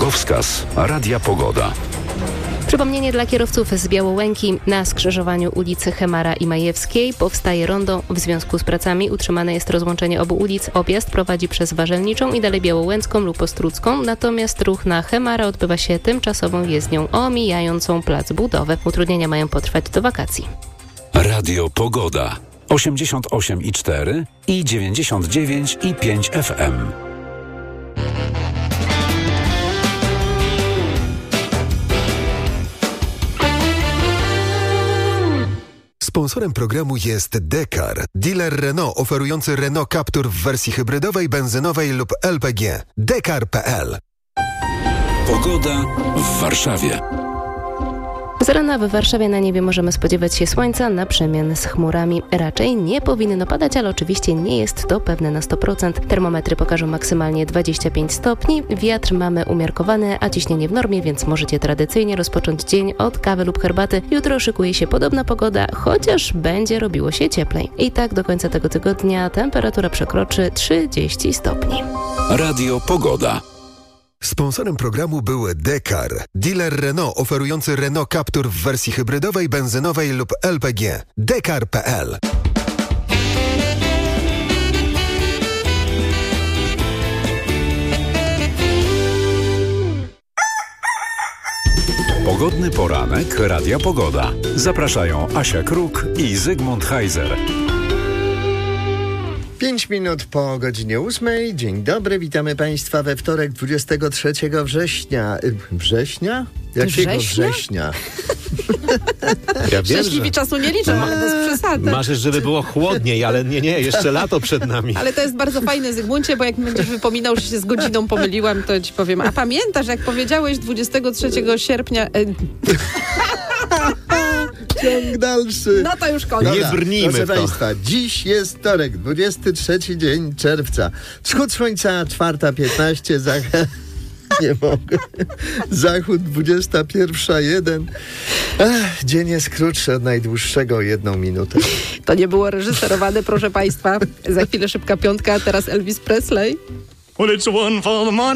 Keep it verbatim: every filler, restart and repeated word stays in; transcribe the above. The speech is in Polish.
Drogowskaz Radia Pogoda. Przypomnienie dla kierowców z Białołęki. Na skrzyżowaniu ulicy Chemara i Majewskiej powstaje rondo. W związku z pracami utrzymane jest rozłączenie obu ulic. Objazd prowadzi przez Warzelniczą i dalej Białołęcką lub Ostródzką, natomiast ruch na Chemara odbywa się tymczasową jezdnią omijającą plac budowy. Utrudnienia mają potrwać do wakacji. Radio Pogoda. osiemdziesiąt osiem i cztery i dziewięćdziesiąt dziewięć i pięć F M. Sponsorem programu jest Dekar, dealer Renault oferujący Renault Captur w wersji hybrydowej, benzynowej lub L P G. dekar kropka p l. Pogoda w Warszawie. Z rana w Warszawie na niebie możemy spodziewać się słońca na przemian z chmurami. Raczej nie powinno padać, ale oczywiście nie jest to pewne na sto procent. Termometry pokażą maksymalnie dwadzieścia pięć stopni. Wiatr mamy umiarkowany, a ciśnienie w normie, więc możecie tradycyjnie rozpocząć dzień od kawy lub herbaty. Jutro szykuje się podobna pogoda, chociaż będzie robiło się cieplej. I tak do końca tego tygodnia temperatura przekroczy trzydzieści stopni. Radio Pogoda. Sponsorem programu był Dekar, dealer Renault oferujący Renault Captur w wersji hybrydowej, benzynowej lub L P G. dekar kropka p l. Pogodny poranek Radia Pogoda. Zapraszają Asia Kruk i Zygmunt Heiser. Pięć minut po godzinie ósmej. Dzień dobry, witamy Państwa we wtorek dwudziestego trzeciego września. Września? Jakiego Września? września? Ja wiem, Szczęśliwi że... czasu nie liczą, ale bez przesady. Marzysz, żeby było chłodniej, ale nie, nie, jeszcze lato przed nami. Ale to jest bardzo fajne, Zygmuncie, bo jak będziesz wypominał, że się z godziną pomyliłam, to ci powiem. A pamiętasz, jak powiedziałeś dwudziestego trzeciego sierpnia... Ciąg dalszy. No to już koniec. Dobra, nie brnijmy proszę to. Państwa, dziś jest wtorek, dwudziesty trzeci dzień czerwca. Wschód słońca czwarta piętnaście, zach... nie mogę. Zachód dwudziesta pierwsza jeden. Ech, dzień jest krótszy od najdłuższego o jedną minutę. To nie było reżyserowane, proszę Państwa. Za chwilę szybka piątka, a teraz Elvis Presley. Well, it's one for the money.